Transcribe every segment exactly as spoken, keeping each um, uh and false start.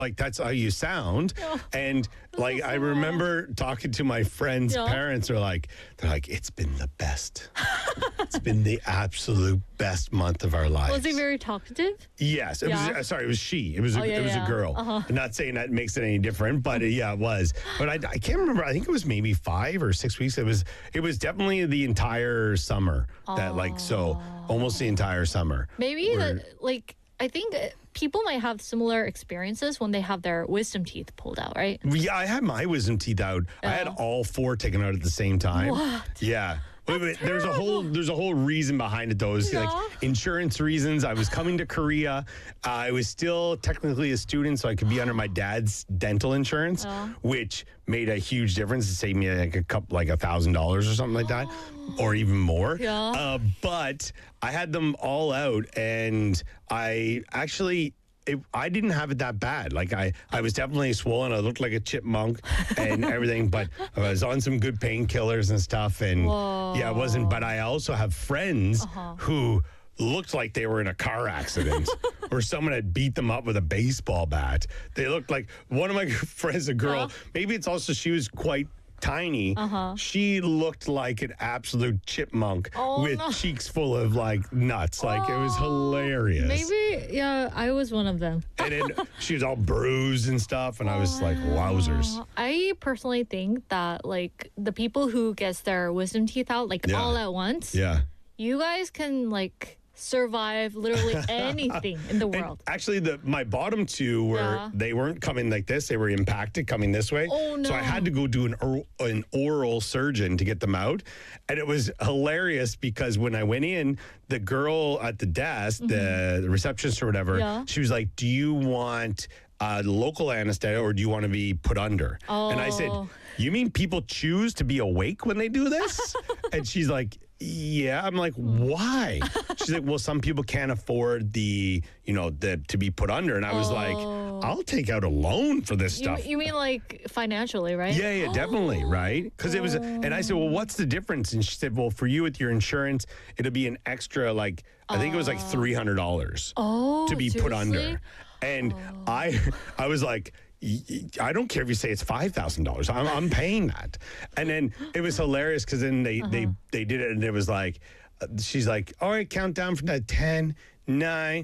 like that's how you sound. Oh, And like so I remember talking to my friends' Yeah. parents are like, they're like, it's been the best. It's been the absolute best month of our lives. Was he very talkative? Yes, it Yeah. was. Uh, sorry, it was she. It was. A, Oh, yeah, it was yeah. a girl. Uh-huh. I'm not saying that makes it any different, but uh, yeah, it was. But I, I can't remember. I think it was maybe five or six weeks. It was. It was definitely the entire summer. That like so almost the entire summer. Maybe where- that, like, I think uh, people might have similar experiences when they have their wisdom teeth pulled out, right? Yeah, I had my wisdom teeth out. I had Oh. all four taken out at the same time. What? Yeah. Wait, wait, there's a whole there's a whole reason behind it though. It's Yeah. like insurance reasons. I was coming to Korea. Uh, I was still technically a student, so I could be under my dad's dental insurance, Yeah. which made a huge difference. It saved me like a couple, like a thousand dollars or something like that, or even more. Yeah. Uh, but I had them all out, and I actually. It, I didn't have it that bad. Like I, I was definitely swollen. I looked like a chipmunk and everything, but I was on some good painkillers and stuff. And yeah, it wasn't. But I also have friends Uh-huh. who looked like they were in a car accident or someone had beat them up with a baseball bat. They looked like one of my friends, a girl. Yeah. Maybe it's also she was quite tiny. Uh-huh. She looked like an absolute chipmunk Oh, with no. cheeks full of like nuts. Like it was Oh, hilarious. Maybe, yeah, I was one of them. And then she was all bruised and stuff, and I was like, wowzers. Uh, I personally think that, like, the people who gets their wisdom teeth out, like, Yeah. all at once, Yeah. you guys can, like, survive literally anything in the And world. actually, the my bottom two were Yeah. they weren't coming like this; they were impacted coming this way. Oh, So I no. had to go do an or, an oral surgeon to get them out, and it was hilarious because when I went in, the girl at the desk, the, the receptionist or whatever, Mm-hmm. Yeah. she was like, "Do you want uh, local anesthesia or do you want to be put under?" And I said, Oh. "You mean people choose to be awake when they do this?" And she's like, "Yeah." I'm like, "Why?" She's like, "Well, some people can't afford the, you know, the to be put under." And I was like, Oh. "I'll take out a loan for this You, stuff." you mean, like, financially, right? Yeah, yeah, definitely, right? Because it was, and I said, "Well, what's the difference?" And she said, "Well, for you with your insurance, it'll be an extra, like, I think it was like three hundred dollars Oh, to be put seriously? under." And I, I was like, y- y- I don't care if you say it's five thousand dollars. I'm, I'm paying that. And then it was hilarious because then they, they, they did it, and it was like, uh, she's like, "All right, count down from that ten." Nine,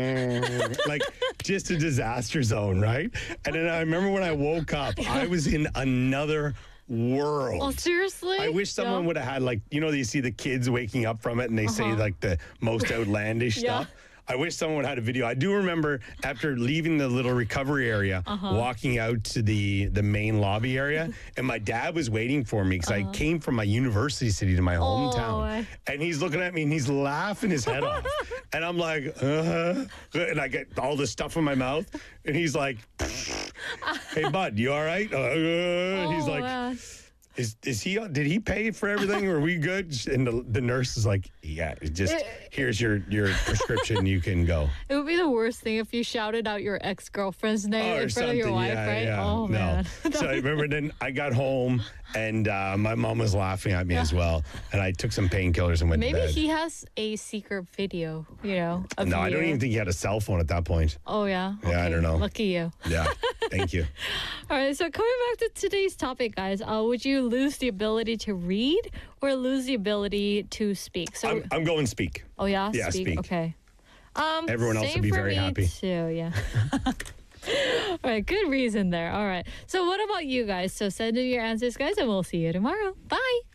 mm, like just a disaster zone, right? And then I remember when I woke up, I was in another world. Oh, seriously? I wish someone Yeah. would have had, like, you know, you see the kids waking up from it and they say Uh-huh. like the most outlandish Yeah. stuff. I wish someone would have had a video. I do remember after leaving the little recovery area, Uh-huh. walking out to the the main lobby area, and my dad was waiting for me because I came from my university city to my hometown, Uh-huh. I- and he's looking at me and he's laughing his head off, and I'm like, uh huh, and I get all this stuff in my mouth, and he's like, "Hey, bud, you all right?" Uh, uh, he's Oh, like. man. Is is he? Did he pay for everything? Are we good? And the, the nurse is like, "Yeah, it just It- here's your your prescription. You can go." It would be the worst thing if you shouted out your ex-girlfriend's name Oh, in front of your wife, yeah, right? yeah. Oh, no. man. So I remember then I got home and uh, my mom was laughing at me as well, and I took some painkillers and went Maybe to bed. he has a secret video, you know, of no, I don't you. even think he had a cell phone at that point. Oh, yeah? Yeah, I Okay. don't know. Lucky you. Yeah, thank you. All right, so coming back to today's topic, guys, uh, would you lose the ability to read or lose the ability to speak? So, I'm, I'm going speak. oh, yeah? yeah, speak. Okay. Um, Everyone else same would be for very me happy. Too, yeah. All right, good reason there. All right. So what about you guys? So send in your answers, guys, and we'll see you tomorrow. Bye.